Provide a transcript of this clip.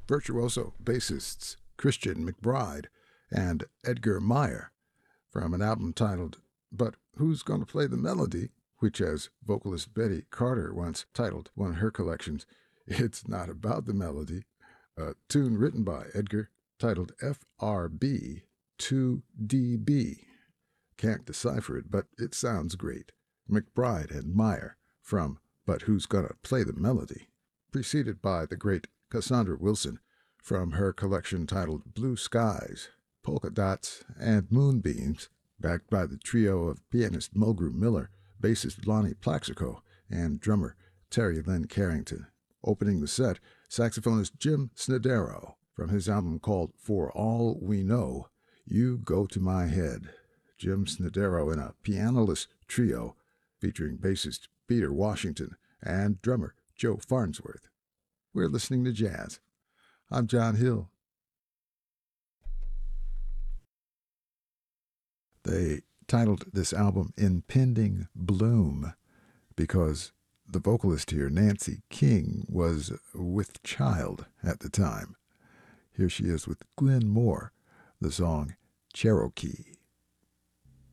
virtuoso bassists Christian McBride and Edgar Meyer from an album titled But Who's Gonna Play the Melody, which, as vocalist Betty Carter once titled one of her collections, It's Not About the Melody, a tune written by Edgar titled FRB 2DB. Can't decipher it, but it sounds great. McBride and Meyer from But Who's Gonna Play the Melody, preceded by the great Cassandra Wilson from her collection titled Blue Skies, Polka Dots, and Moonbeams, backed by the trio of pianist Mulgrew Miller, bassist Lonnie Plaxico, and drummer Terry Lynn Carrington. Opening the set, saxophonist Jim Snedero from his album called For All We Know, You Go to My Head. Jim Snedero in a pianoless trio featuring bassist Peter Washington and drummer Joe Farnsworth. We're listening to jazz. I'm John Hill. They titled this album Impending Bloom because the vocalist here, Nancy King, was with child at the time. Here she is with Glenn Moore, the song Cherokee.